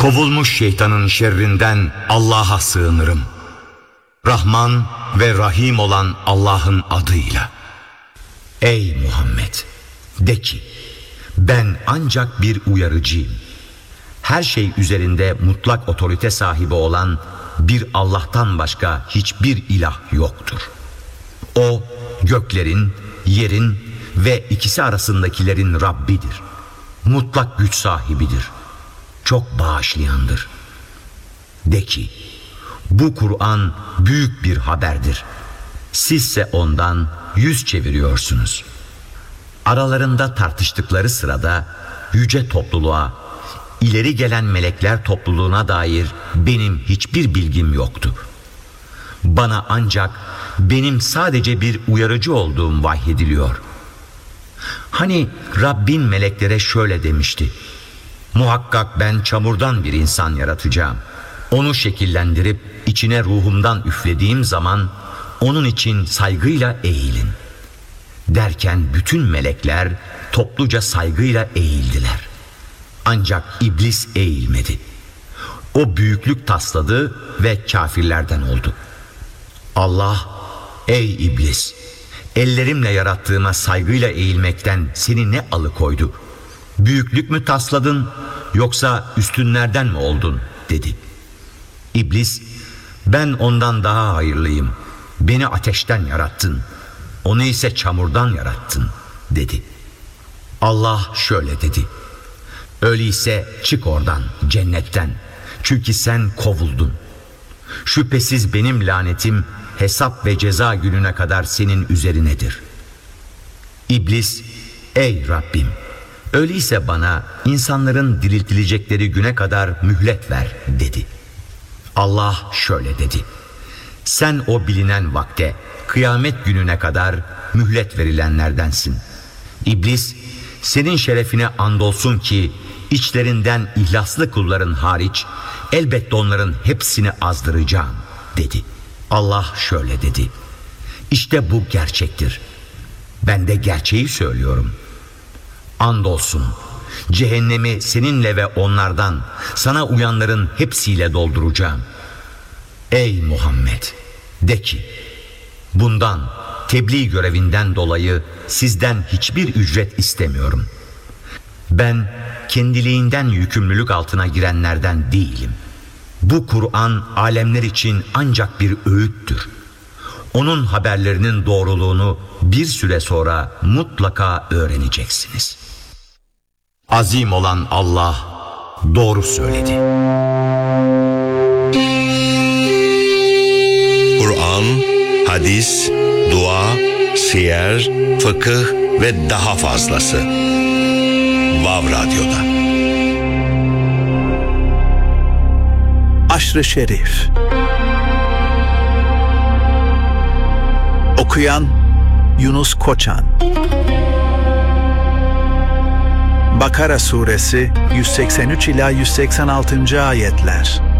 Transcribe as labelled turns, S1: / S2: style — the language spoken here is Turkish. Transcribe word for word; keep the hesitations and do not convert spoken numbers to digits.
S1: Kovulmuş şeytanın şerrinden Allah'a sığınırım. Rahman ve Rahim olan Allah'ın adıyla. Ey Muhammed! De ki, ben ancak bir uyarıcıyım. Her şey üzerinde mutlak otorite sahibi olan bir Allah'tan başka hiçbir ilah yoktur. O, göklerin, yerin ve ikisi arasındakilerin Rabbidir. Mutlak güç sahibidir. Çok bağışlayandır. De ki, bu Kur'an büyük bir haberdir. Sizse ondan yüz çeviriyorsunuz. Aralarında tartıştıkları sırada yüce topluluğa, ileri gelen melekler topluluğuna dair benim hiçbir bilgim yoktu. Bana ancak benim sadece bir uyarıcı olduğum vahyediliyor. Hani Rabbin meleklere şöyle demişti: muhakkak ben çamurdan bir insan yaratacağım. Onu şekillendirip içine ruhumdan üflediğim zaman onun için saygıyla eğilin. Derken bütün melekler topluca saygıyla eğildiler. Ancak iblis eğilmedi. O büyüklük tasladı ve kafirlerden oldu. Allah, ey iblis, ellerimle yarattığıma saygıyla eğilmekten seni ne alıkoydu? Büyüklük mü tasladın yoksa üstünlerden mi oldun? Dedi. İblis, ben ondan daha hayırlıyım. Beni ateşten yarattın, onu ise çamurdan yarattın, dedi. Allah şöyle dedi: öyleyse çık oradan, cennetten. Çünkü sen kovuldun. Şüphesiz benim lanetim hesap ve ceza gününe kadar senin üzerinedir. İblis, ey Rabbim, öyleyse bana insanların diriltilecekleri güne kadar mühlet ver, dedi. Allah şöyle dedi: sen o bilinen vakte, kıyamet gününe kadar mühlet verilenlerdensin. İblis, senin şerefine andolsun ki içlerinden ihlaslı kulların hariç elbette onların hepsini azdıracağım, dedi. Allah şöyle dedi: İşte bu gerçektir. Ben de gerçeği söylüyorum. Andolsun cehennemi seninle ve onlardan, sana uyanların hepsiyle dolduracağım. Ey Muhammed! De ki, bundan, tebliğ görevinden dolayı sizden hiçbir ücret istemiyorum. Ben kendiliğinden yükümlülük altına girenlerden değilim. Bu Kur'an alemler için ancak bir öğüttür. Onun haberlerinin doğruluğunu bir süre sonra mutlaka öğreneceksiniz. Azim olan Allah doğru söyledi.
S2: Kur'an, hadis, dua, siyer, fıkıh ve daha fazlası. Vav Radyo'da.
S3: Aşr-ı Şerif. Okuyan Yunus Koçan. Bakara Suresi yüz seksen üç ila yüz seksen altıncı ayetler.